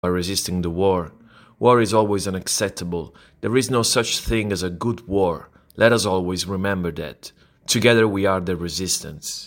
by resisting the war. War is always unacceptable. There is no such thing as a good war. Let us always remember that. Together we are the resistance.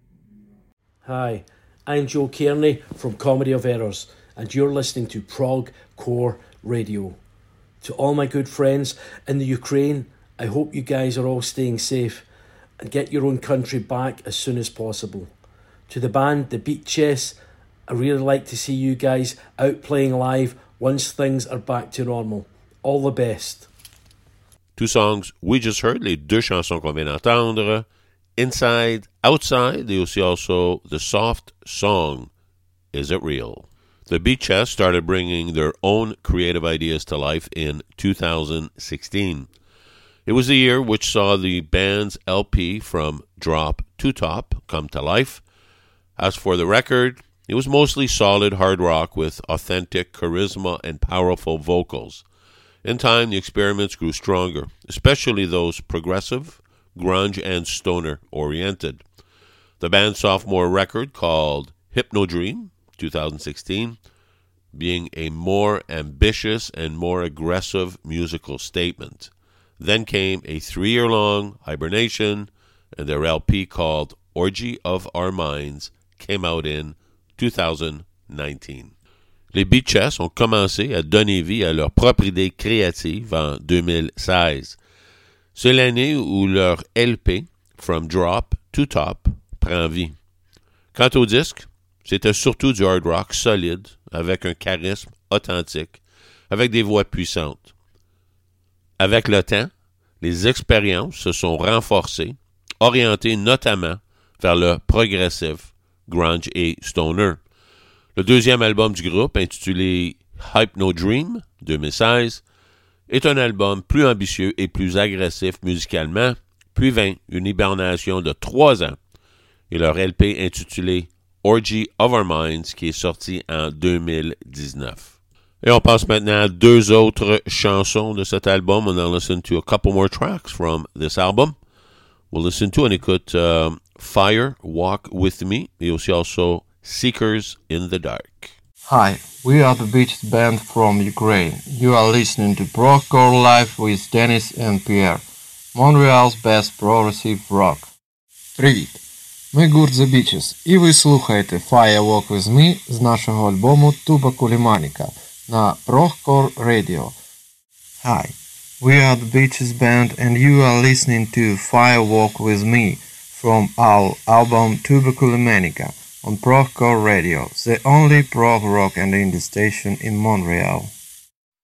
Hi, I'm Joe Kearney from Comedy of Errors, and you're listening to Prog Core Radio. To all my good friends in the Ukraine, I hope you guys are all staying safe and get your own country back as soon as possible. To the band, The Beat Chess, I really like to see you guys out playing live once things are back to normal. All the best. Two songs we just heard, les deux chansons qu'on vient d'entendre, Inside, Outside, et aussi also the soft song, Is It Real? The Beat Chest started bringing their own creative ideas to life in 2016. It was the year which saw the band's LP From Drop to Top come to life. As for the record, it was mostly solid hard rock with authentic charisma and powerful vocals. In time, the experiments grew stronger, especially those progressive, grunge, and stoner-oriented. The band's sophomore record, called Hypnodream, 2016, being a more ambitious and more aggressive musical statement. Then came a 3-year-long hibernation, and their LP called Orgy of Our Minds came out in 2019. Les Beat Chess ont commencé à donner vie à leur propre idée créative en 2016. C'est l'année où leur LP, From Drop to Top, prend vie. Quant au disque, c'était surtout du hard rock solide, avec un charisme authentique, avec des voix puissantes. Avec le temps, les expériences se sont renforcées, orientées notamment vers le progressif, grunge et stoner. Le deuxième album du groupe, intitulé Hypnodream, 2016, est un album plus ambitieux et plus agressif musicalement, puis vint une hibernation de 3 ans, et leur LP intitulé Orgy of Our Minds, qui est sorti en 2019. Et on passe maintenant à 2 autres chansons de cet album. On en listen to a couple more tracks from this album. We'll listen to and écoute Fire, Walk With Me, et aussi also Seekers in the Dark. Hi, we are the Beached Band from Ukraine. You are listening to Procore Live with Dennis and Pierre, Montreal's best progressive rock. Привіт! Ми гурт The Beaches, і ви слухаєте Fire Walk With Me з нашого альбому Tuba Kulimanika на Procore Radio. Hi, we are the Beaches Band and you are listening to Fire Walk With Me from our album Tuba Kulimanika on Procore Radio, the only prog rock and indie station in Montreal.